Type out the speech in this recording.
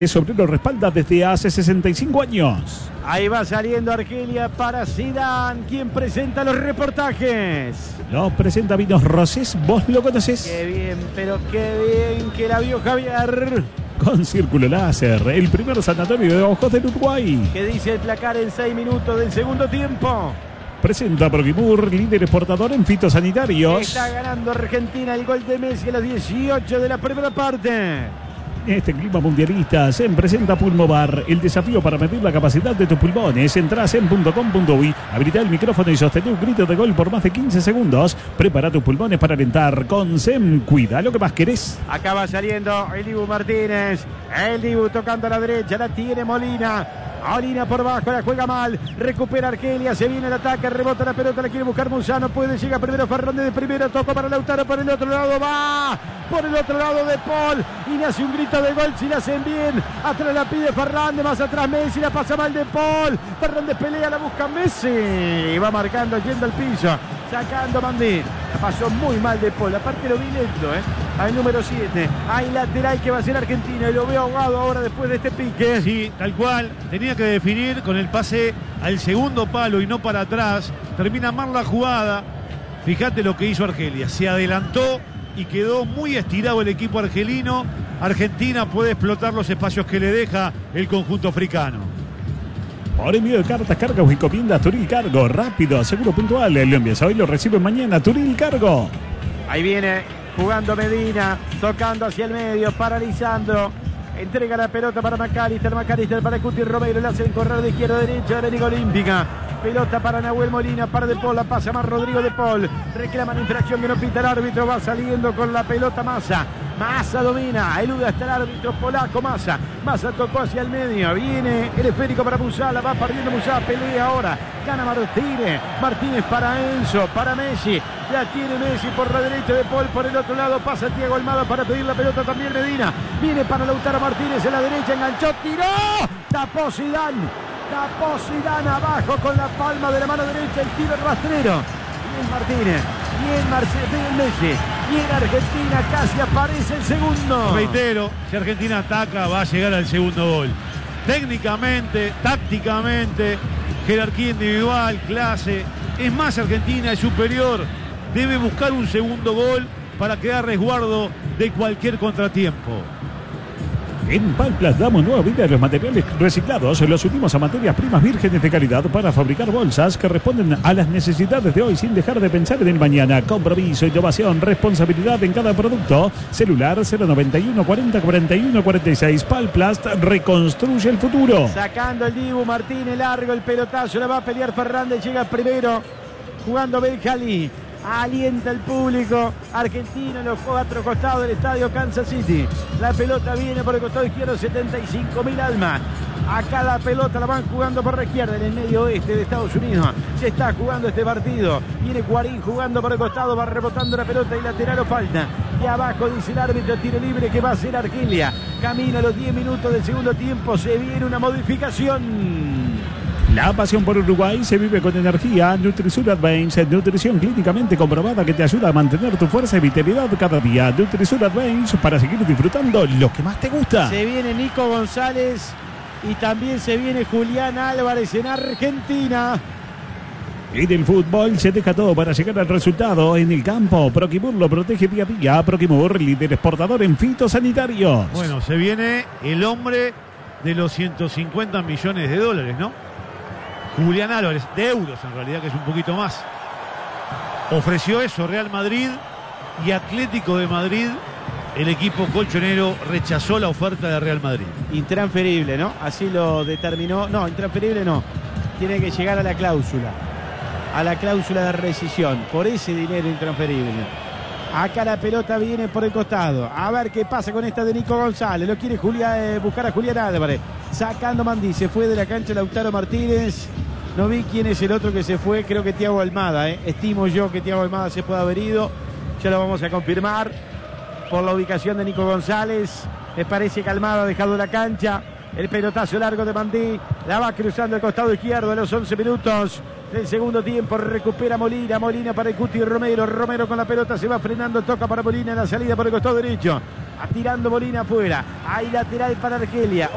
Sobre lo respalda desde hace 65 años. Ahí va saliendo Argelia para Zidane, quien presenta los reportajes. Los presenta Vinos Rosés, vos lo conocés. Qué bien, pero qué bien que la vio Javier. Con Círculo Láser, el primer sanatorio de ojos del Uruguay. ¿Qué dice el placar en 6 minutos del segundo tiempo? Presenta Proquimur, líder exportador en fitosanitarios. Está ganando Argentina el gol de Messi a los 18 de la primera parte. En este clima mundialista se presenta Pulmovar, el desafío para medir la capacidad de tus pulmones. Entrá a zen.com.uy, habilita el micrófono y sostén un grito de gol por más de 15 segundos. Prepara tus pulmones para alentar. Con Zen, cuida lo que más querés. Acaba saliendo el Dibu Martínez. El Dibu tocando a la derecha, la tiene Molina. Molina por bajo, la juega mal, recupera Argelia, se viene el ataque, rebota la pelota, la quiere buscar Musano, puede, llega primero Fernández de primero, toca para Lautaro, por el otro lado va, por el otro lado de Paul, y le hace un grito de gol si la hacen bien, atrás la pide Fernández, más atrás Messi, la pasa mal de Paul, Fernández pelea, la busca Messi, y va marcando, yendo al piso, sacando Mandí, la pasó muy mal de Paul, aparte lo vi lento, al número 7, hay lateral que va a ser Argentina, y lo veo ahogado ahora después de este pique. Sí, tal cual, tenía que definir con el pase al segundo palo y no para atrás, termina mal la jugada. Fíjate lo que hizo Argelia, se adelantó y quedó muy estirado el equipo argelino. Argentina puede explotar los espacios que le deja el conjunto africano. Por envío de cartas, cargas y encomiendas, Turil Cargo, rápido, seguro, puntual. Lo envías hoy, lo recibe mañana, Turil Cargo. Ahí viene jugando Medina, tocando hacia el medio, paralizando. Entrega la pelota para McAllister para Cuti Romero, le hace el correr de izquierda a derecha de la Liga Olímpica. Pelota para Nahuel Molina, para De Paul, la pasa más Rodrigo De Paul. Reclaman infracción que no pita el árbitro, va saliendo con la pelota Massa. Massa domina, elude hasta el árbitro polaco Massa. Massa tocó hacia el medio, viene el esférico para Musala, va perdiendo Musala, pelea ahora. Gana Martínez para Enzo, para Messi. La tiene Messi por la derecha, De Paul por el otro lado, pasa Thiago Almada para pedir la pelota también Medina. Viene para Lautaro Martínez en la derecha, enganchó, tiró, tapó Zidane abajo con la palma de la mano derecha, el tiro rastrero. Bien Martínez, bien Messi, bien Argentina, casi aparece el segundo. Reitero, si Argentina ataca va a llegar al segundo gol. Técnicamente, tácticamente, jerarquía individual, clase. Es más, Argentina es superior. Debe buscar un segundo gol para quedar resguardo de cualquier contratiempo. En Palplas damos nueva vida a los materiales reciclados. Los unimos a materias primas vírgenes de calidad para fabricar bolsas que responden a las necesidades de hoy sin dejar de pensar en el mañana. Compromiso, innovación, responsabilidad en cada producto. Celular 091 40 41 46. Palplast reconstruye el futuro. Sacando el Dibu Martínez, largo el pelotazo, la va a pelear Fernández, llega primero, jugando Benjali. Alienta el público argentino en los 4 costados del estadio Kansas City. La pelota viene por el costado izquierdo, 75.000 almas. Acá la pelota la van jugando por la izquierda, en el medio oeste de Estados Unidos. Se está jugando este partido. Viene Guarín jugando por el costado, va rebotando la pelota y lateral o falta. Y abajo dice el árbitro, tiro libre que va a ser Argelia. Camino a los 10 minutos del segundo tiempo, se viene una modificación. La pasión por Uruguay se vive con energía. Nutrisur Advance, nutrición clínicamente comprobada que te ayuda a mantener tu fuerza y vitalidad cada día. Nutrisur Advance para seguir disfrutando lo que más te gusta. Se viene Nico González y también se viene Julián Álvarez en Argentina. En el fútbol se deja todo para llegar al resultado en el campo. Proquimur lo protege día a día. Proquimur, líder exportador en fitosanitarios. Bueno, se viene el hombre de los 150 millones de dólares, ¿no? Julián Álvarez, de euros en realidad, que es un poquito más. Ofreció eso Real Madrid y Atlético de Madrid. El equipo colchonero rechazó la oferta de Real Madrid. Intransferible, ¿no? Así lo determinó. No, intransferible no. Tiene que llegar a la cláusula de rescisión. Por ese dinero intransferible. Acá la pelota viene por el costado. A ver qué pasa con esta de Nico González. Lo quiere buscar a Julián Álvarez. Sacando Mandí. Se fue de la cancha Lautaro Martínez. No vi quién es el otro que se fue. Creo que Thiago Almada. Estimo yo que Thiago Almada se puede haber ido. Ya lo vamos a confirmar. Por la ubicación de Nico González. Me parece que Almada ha dejado la cancha. El pelotazo largo de Mandí. La va cruzando el costado izquierdo a los 11 minutos del segundo tiempo. Recupera Molina. Molina para el Cuti Romero. Romero con la pelota se va frenando. Toca para Molina en la salida por el costado derecho. Atirando Molina afuera. Hay lateral para Argelia.